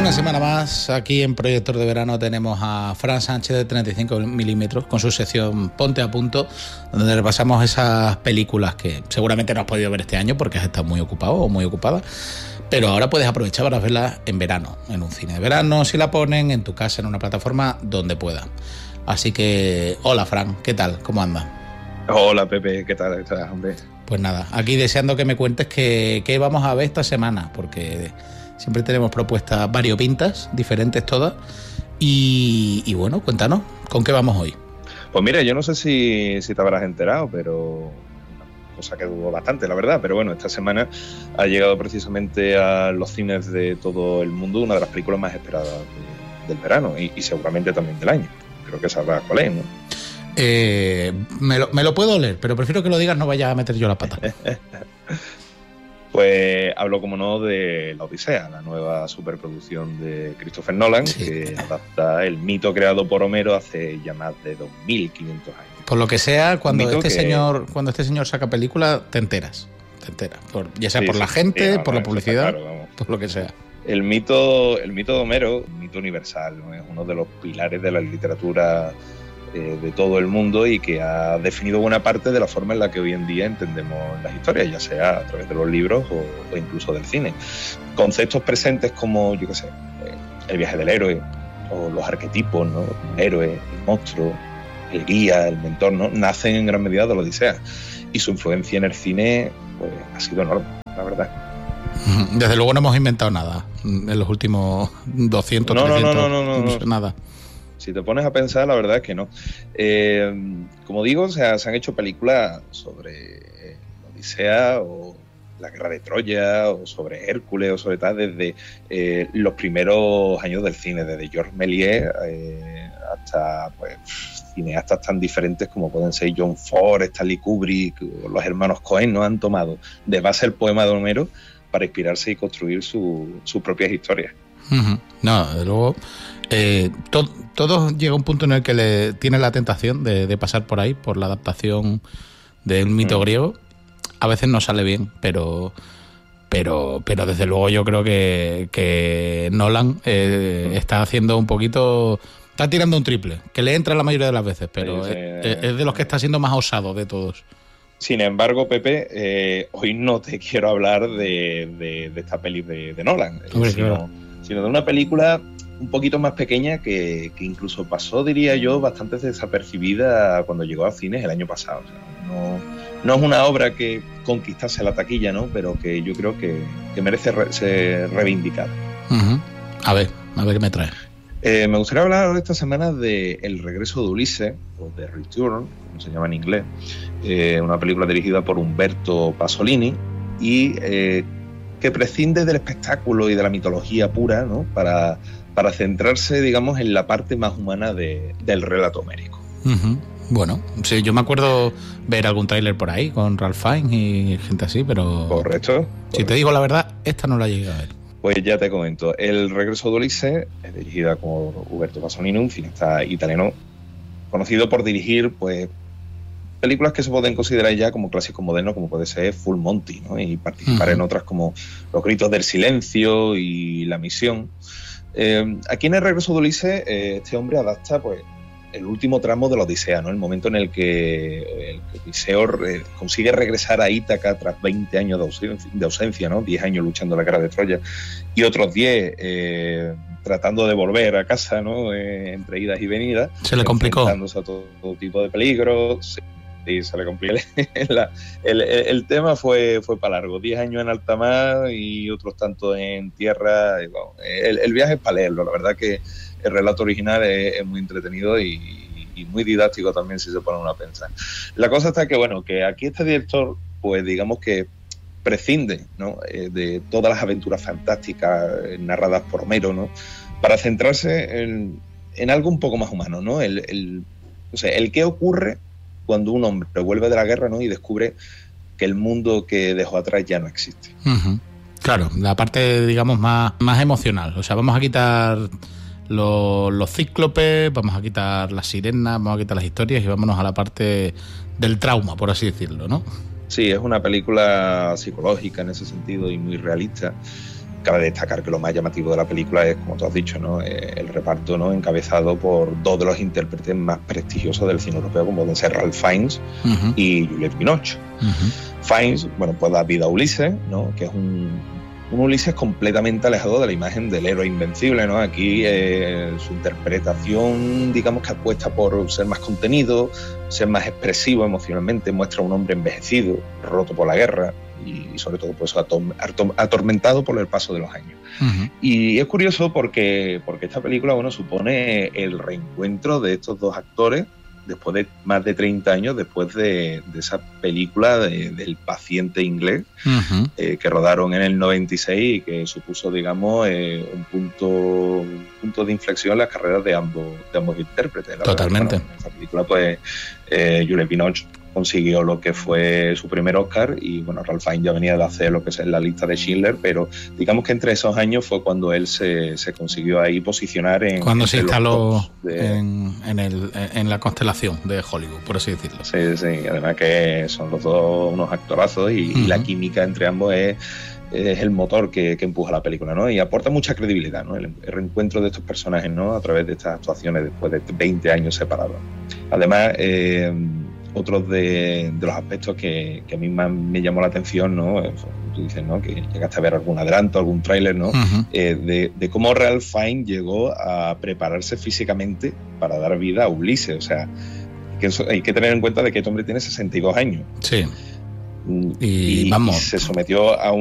Una semana más, aquí en Proyector de Verano tenemos a Fran Sánchez de 35 milímetros con su sección Ponte a Punto, donde repasamos esas películas que seguramente no has podido ver este año porque has estado muy ocupado o muy ocupada, pero ahora puedes aprovechar para verlas en verano, en un cine de verano, si la ponen, en tu casa, en una plataforma, donde pueda. Así que, hola Fran, ¿qué tal? ¿Cómo andas? Hola Pepe, ¿qué tal estás, hombre? Pues nada, aquí deseando que me cuentes qué vamos a ver esta semana, porque siempre tenemos propuestas variopintas, diferentes todas. Y bueno, cuéntanos, ¿con qué vamos hoy? Pues mira, yo no sé si te habrás enterado, pero una cosa que dudo bastante, la verdad. Pero bueno, esta semana ha llegado precisamente a los cines de todo el mundo una de las películas más esperadas del verano y seguramente también del año. Creo que sabrás cuál es, ¿no? Me lo puedo leer, pero prefiero que lo digas, no vaya a meter yo la pata. Pues hablo, como no, de La Odisea, la nueva superproducción de Christopher Nolan, sí, que adapta el mito creado por Homero hace ya más de 2500 años. Por lo que sea, cuando este señor saca película, te enteras. Ya sea sí, por la gente, por la publicidad, claro, por lo que sea. El mito de Homero, un mito universal, ¿no? Es uno de los pilares de la literatura de todo el mundo y que ha definido buena parte de la forma en la que hoy en día entendemos las historias, ya sea a través de los libros o incluso del cine. Conceptos presentes como, yo qué sé, el viaje del héroe o los arquetipos, ¿no? El héroe, el monstruo, el guía, el mentor, ¿no? Nacen en gran medida de la Odisea y su influencia en el cine pues, ha sido enorme, la verdad. Desde luego no hemos inventado nada en los últimos 200, 300, no, nada. Si te pones a pensar, la verdad es que no. Como digo, se han hecho películas sobre la Odisea o la Guerra de Troya o sobre Hércules o sobre tal desde los primeros años del cine, desde Georges Méliès hasta pues, cineastas tan diferentes como pueden ser John Ford, Stanley Kubrick o los hermanos Coen, ¿no? Han tomado de base el poema de Homero para inspirarse y construir sus propias historias. Uh-huh. No, desde luego todo llega a un punto en el que le tiene la tentación de pasar por ahí, por la adaptación de un mito griego. A veces no sale bien, pero desde luego yo creo que Nolan está haciendo un poquito, está tirando un triple, que le entra la mayoría de las veces, pero sí, es de los que está siendo más osado de todos. Sin embargo, Pepe, hoy no te quiero hablar de esta peli de Nolan, sino de una película un poquito más pequeña que incluso pasó, diría yo, bastante desapercibida cuando llegó a cines el año pasado. O sea, no es una obra que conquistase la taquilla, ¿no? Pero que yo creo que merece ser reivindicada. Uh-huh. A ver qué me trae. Me gustaría hablar esta semana de El regreso de Ulises, o The Return, como se llama en inglés, una película dirigida por Umberto Pasolini y que prescinde del espectáculo y de la mitología pura, ¿no? Para centrarse, digamos, en la parte más humana del relato homérico. Uh-huh. Bueno, sí, yo me acuerdo ver algún tráiler por ahí con Ralph Fiennes y gente así, pero... Correcto. Si te digo la verdad, esta no la llegué a ver. Pues ya te comento. El regreso de Ulises es dirigida por Umberto Pasolini, un cineasta italiano conocido por dirigir, pues, películas que se pueden considerar ya como clásicos modernos, como puede ser Full Monty, ¿no? Y participar en otras como Los gritos del silencio y La misión. Aquí en El regreso de Ulises, este hombre adapta, pues, el último tramo de la Odisea, ¿no? El momento en el que Odiseo consigue regresar a Ítaca tras 20 años de ausencia, ¿no? 10 años luchando en la guerra de Troya y otros 10 tratando de volver a casa, ¿no? Entre idas y venidas. Se le complicó. Enfrentándose a todo tipo de peligros. Sí, se le complicó. El tema fue para largo. 10 años en alta mar y otros tantos en tierra. Y, bueno, el viaje es para leerlo. La verdad que el relato original es muy entretenido y muy didáctico también, si se pone uno a pensar. La cosa está que aquí este director, pues digamos que prescinde, ¿no? De todas las aventuras fantásticas narradas por Homero, ¿no? Para centrarse en algo un poco más humano, ¿no? El qué ocurre cuando un hombre vuelve de la guerra, ¿no? Y descubre que el mundo que dejó atrás ya no existe. Uh-huh. Claro, la parte, digamos, más emocional. O sea, vamos a quitar los cíclopes, vamos a quitar las sirenas, vamos a quitar las historias y vámonos a la parte del trauma, por así decirlo, ¿no? Sí, es una película psicológica en ese sentido y muy realista. cabe destacar que lo más llamativo de la película es, como tú has dicho, ¿no? El reparto, ¿no? Encabezado por dos de los intérpretes más prestigiosos del cine europeo, como pueden ser Ralph Fiennes y Juliette Binoche. Fiennes, bueno, pues da vida a Ulises, ¿no? Que es un Ulises completamente alejado de la imagen del héroe invencible, ¿no? Aquí su interpretación, digamos que apuesta por ser más contenido, ser más expresivo emocionalmente, muestra a un hombre envejecido, roto por la guerra y sobre todo pues atormentado por el paso de los años. Y es curioso porque esta película, bueno, supone el reencuentro de estos dos actores después de más de 30 años, después de esa película del paciente inglés, que rodaron en el 96 y que supuso, digamos, un punto de inflexión en las carreras de ambos intérpretes. Totalmente. Bueno, en esa película, pues, Juliette Binoche consiguió lo que fue su primer Oscar y, bueno, Ralph Fiennes ya venía de hacer lo que es la lista de Schindler, pero digamos que entre esos años fue cuando él se consiguió ahí posicionar en... Cuando se instaló en la constelación de Hollywood, por así decirlo. Sí, además que son los dos unos actorazos y la química entre ambos es el motor que empuja la película, ¿no? Y aporta mucha credibilidad, ¿no? El reencuentro de estos personajes, ¿no? A través de estas actuaciones después de 20 años separados. Además, otros de los aspectos que a mí más me llamó la atención, ¿no? Tú dices, ¿no? Que llegaste a ver algún adelanto, algún tráiler, ¿no? De cómo Ralph Fiennes llegó a prepararse físicamente para dar vida a Ulises. O sea, hay que tener en cuenta de que este hombre tiene 62 años. Sí. Y vamos. Se sometió a